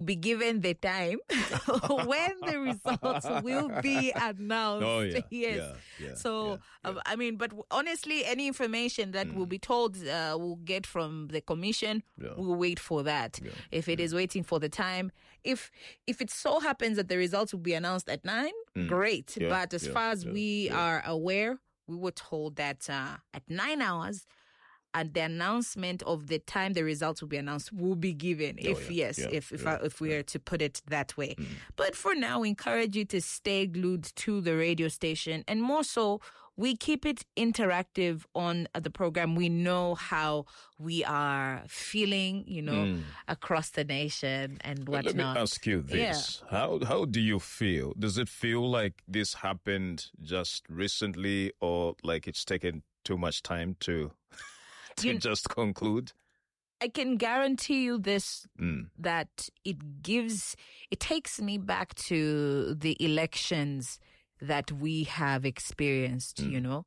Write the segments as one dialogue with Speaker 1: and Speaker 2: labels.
Speaker 1: be given the time when the results will be announced.
Speaker 2: Oh, yeah.
Speaker 1: Yes.
Speaker 2: Yeah.
Speaker 1: So, I mean, but honestly, any information that will be told, we'll get from the commission.
Speaker 2: Yeah.
Speaker 1: We'll wait for that.
Speaker 2: Yeah.
Speaker 1: If it is waiting for the time, if it so happens that the results will be announced at 9, great.
Speaker 2: Yeah.
Speaker 1: But as far as we are aware, we were told that at 9 hours, and the announcement of the time the results will be announced will be given. If we are to put it that way. But for now, we encourage you to stay glued to the radio station, and more so, we keep it interactive on the program. We know how we are feeling, across the nation and whatnot.
Speaker 2: Let me ask you this. Yeah. How do you feel? Does it feel like this happened just recently, or like it's taken too much time to just conclude?
Speaker 1: I can guarantee you this, that it takes me back to the elections that we have experienced,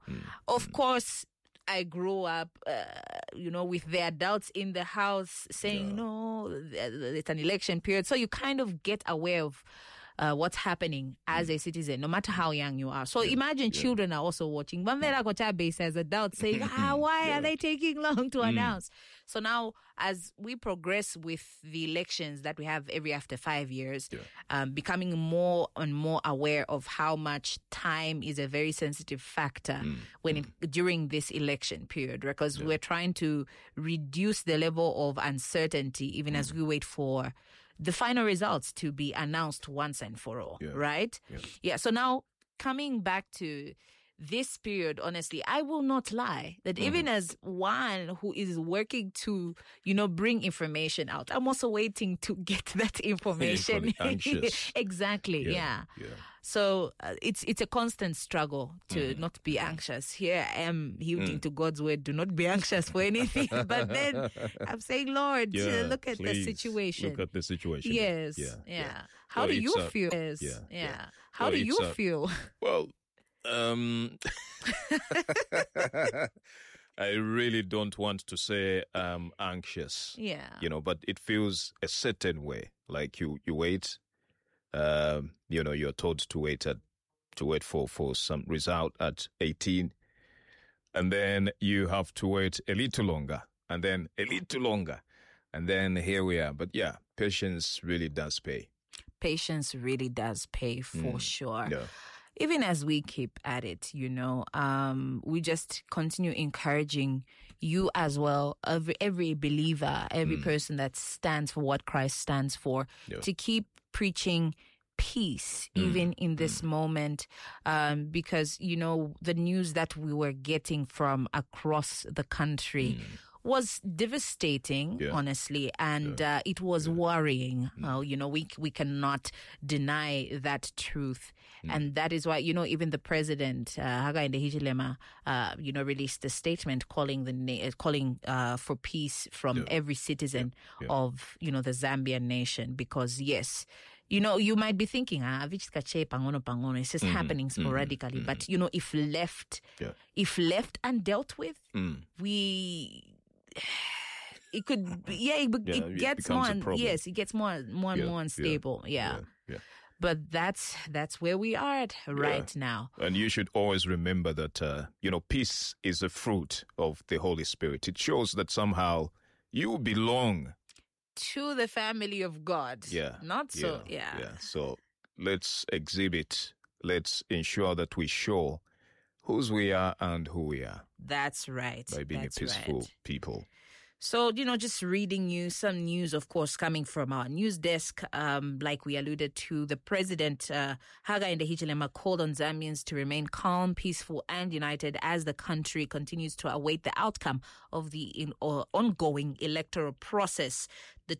Speaker 1: Of course, I grew up, with the adults in the house saying, no, it's an election period. So you kind of get aware of what's happening as a citizen, no matter how young you are. So imagine children are also watching. Bamvera Kochabe as adults saying, why are they taking long to announce? So now, as we progress with the elections that we have every after 5 years, becoming more and more aware of how much time is a very sensitive factor during this election period, because we're trying to reduce the level of uncertainty even as we wait for the final results to be announced once and for all, right? Yeah. So now, coming back to this period, honestly, I will not lie that even as one who is working to, bring information out, I'm also waiting to get that information.
Speaker 2: Anxious.
Speaker 1: Exactly. Yeah. So it's a constant struggle to not be anxious. Here I am yielding to God's word. Do not be anxious for anything. But then I'm saying, Lord, look at the situation.
Speaker 2: Look at the situation.
Speaker 1: Yes. Yeah. How do you feel? Yes. Yeah. How do you feel?
Speaker 2: Well, I really don't want to say anxious.
Speaker 1: Yeah.
Speaker 2: But it feels a certain way. Like you wait. You're told to wait for some result at 18, and then you have to wait a little longer, and then a little longer, and then here we are. But yeah, patience really does pay. Patience really does pay for sure. Yeah.
Speaker 1: Even as we keep at it, we just continue encouraging you as well, every believer, every person that stands for what Christ stands for, to keep preaching peace even in this moment, because, the news that we were getting from across the country was devastating, honestly, and it was worrying. We cannot deny that truth, and that is why even the president Hakainde Hichilema released a statement calling for peace from every citizen of the Zambian nation, because yes, you might be thinking, it's just happening sporadically, but if left undealt with, it could, it gets more, it gets more and more unstable. Yeah. But that's where we are at right now.
Speaker 2: And you should always remember that, peace is a fruit of the Holy Spirit. It shows that somehow you belong
Speaker 1: to the family of God.
Speaker 2: Yeah.
Speaker 1: Not so,
Speaker 2: So let's exhibit, let's ensure that we show whose we are and who we are.
Speaker 1: That's right.
Speaker 2: By being a peaceful people.
Speaker 1: So, just reading you some news, of course, coming from our news desk, like we alluded to, the president, Hakainde Hichilema, called on Zambians to remain calm, peaceful, and united as the country continues to await the outcome of the ongoing electoral process. The